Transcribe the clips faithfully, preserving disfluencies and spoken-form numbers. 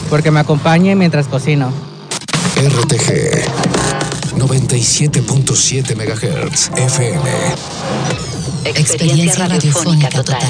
porque me acompañe mientras cocino. R T G noventa y siete punto siete megahertz F M. Experiencia radiofónica total.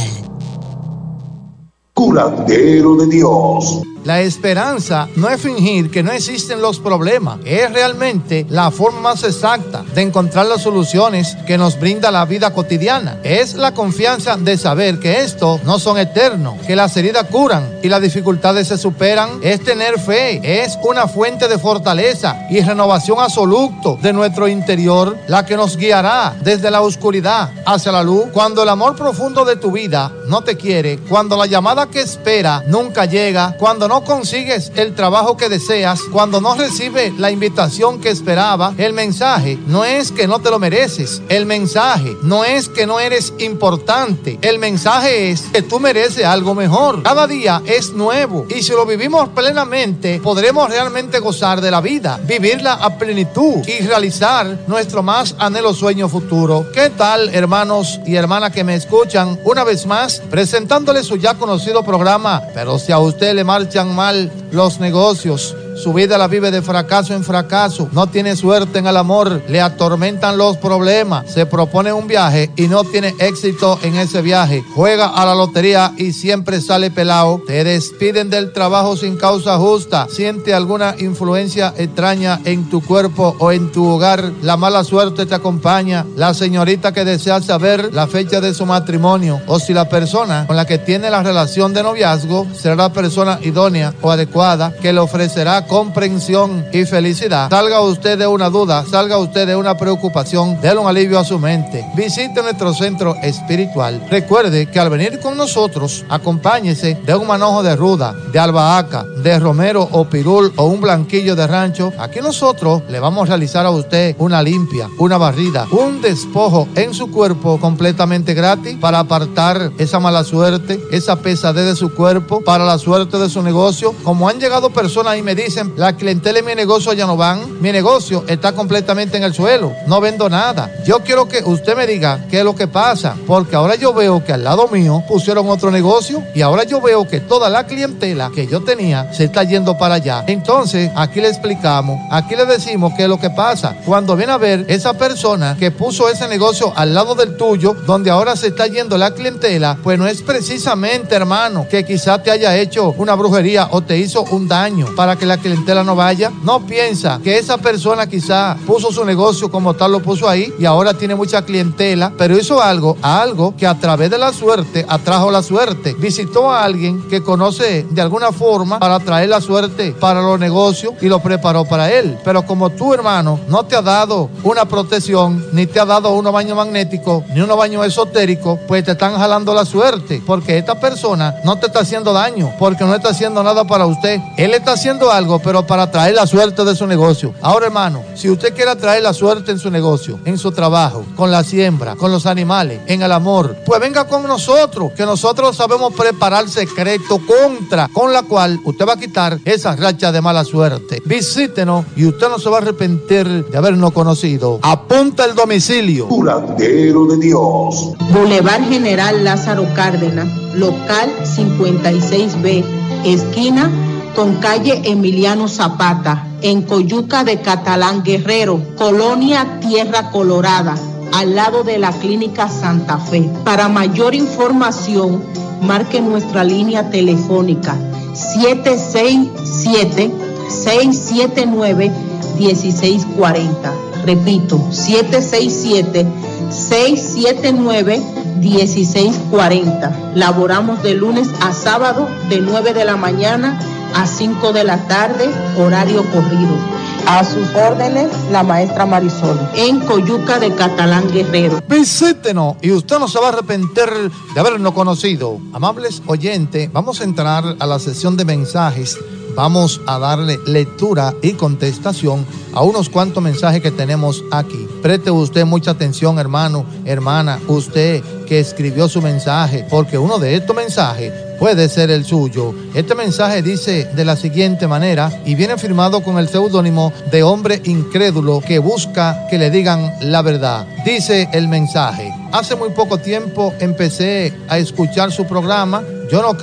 Curandero de Dios. La esperanza no es fingir que no existen los problemas, es realmente la forma más exacta de encontrar las soluciones que nos brinda la vida cotidiana. Es la confianza de saber que estos no son eternos, que las heridas curan y las dificultades se superan. Es tener fe, es una fuente de fortaleza y renovación absoluta de nuestro interior, la que nos guiará desde la oscuridad hacia la luz. Cuando el amor profundo de tu vida no te quiere, cuando la llamada que espera nunca llega, cuando no consigues el trabajo que deseas, cuando no recibes la invitación que esperaba, el mensaje no es que no te lo mereces, el mensaje no es que no eres importante, el mensaje es que tú mereces algo mejor. Cada día es nuevo y si lo vivimos plenamente, podremos realmente gozar de la vida, vivirla a plenitud y realizar nuestro más anhelo sueño futuro. ¿Qué tal, hermanos y hermanas que me escuchan? Una vez más, presentándole su ya conocido programa, pero si a usted le marchan mal los negocios, su vida la vive de fracaso en fracaso, no tiene suerte en el amor, le atormentan los problemas, se propone un viaje y no tiene éxito en ese viaje, juega a la lotería y siempre sale pelado, te despiden del trabajo sin causa justa, siente alguna influencia extraña en tu cuerpo o en tu hogar, la mala suerte te acompaña, la señorita que desea saber la fecha de su matrimonio o si la persona con la que tiene la relación de noviazgo será la persona idónea o adecuada que le ofrecerá comprensión y felicidad. Salga usted de una duda, salga usted de una preocupación, déle un alivio a su mente. Visite nuestro centro espiritual. Recuerde que al venir con nosotros, acompáñese de un manojo de ruda, de albahaca, de romero o pirul o un blanquillo de rancho. Aquí nosotros le vamos a realizar a usted una limpia, una barrida, un despojo en su cuerpo completamente gratis para apartar esa mala suerte, esa pesadez de su cuerpo, para la suerte de su negocio. Como han llegado personas y me dicen, la clientela en mi negocio ya no van, mi negocio está completamente en el suelo, no vendo nada. Yo quiero que usted me diga qué es lo que pasa, porque ahora yo veo que al lado mío pusieron otro negocio y ahora yo veo que toda la clientela que yo tenía se está yendo para allá. Entonces, aquí le explicamos, aquí le decimos qué es lo que pasa. Cuando viene a ver esa persona que puso ese negocio al lado del tuyo, donde ahora se está yendo la clientela, pues no es precisamente, hermano, que quizás te haya hecho una brujería o te hizo un daño para que la clientela no vaya. No piensa que esa persona quizá puso su negocio como tal, lo puso ahí y ahora tiene mucha clientela, pero hizo algo, algo que a través de la suerte atrajo la suerte. Visitó a alguien que conoce de alguna forma para traer la suerte para los negocios y lo preparó para él. Pero como tú, hermano, no te ha dado una protección, ni te ha dado unos baños magnéticos, ni unos baños esotéricos, pues te están jalando la suerte, porque esta persona no te está haciendo daño, porque no está haciendo nada para usted. Él está haciendo algo, pero para traer la suerte de su negocio. Ahora, hermano, si usted quiere traer la suerte en su negocio, en su trabajo, con la siembra, con los animales, en el amor, pues venga con nosotros, que nosotros sabemos preparar secreto contra, con la cual usted va a quitar esa racha de mala suerte. Visítenos y usted no se va a arrepentir de habernos conocido. Apunta el domicilio. Curandero de Dios. Boulevard General Lázaro Cárdenas, local cincuenta y seis B, esquina con calle Emiliano Zapata, en Coyuca de Catalán Guerrero, Colonia Tierra Colorada, al lado de la Clínica Santa Fe. Para mayor información, marque nuestra línea telefónica siete seis siete, seis siete nueve, uno seis cuatro cero. Repito, siete seis siete, seis siete nueve, uno seis cuatro cero. Laboramos de lunes a sábado de nueve de la mañana a cinco de la tarde, horario corrido. A sus órdenes, la maestra Marisol, en Coyuca de Catalán Guerrero. Visítenos y usted no se va a arrepentir de habernos conocido. Amables oyentes, vamos a entrar a la sesión de mensajes. Vamos a darle lectura y contestación a unos cuantos mensajes que tenemos aquí. Preste usted mucha atención, hermano, hermana, usted que escribió su mensaje, porque uno de estos mensajes puede ser el suyo. Este mensaje dice de la siguiente manera y viene firmado con el seudónimo de hombre incrédulo que busca que le digan la verdad. Dice el mensaje: hace muy poco tiempo empecé a escuchar su programa. Yo no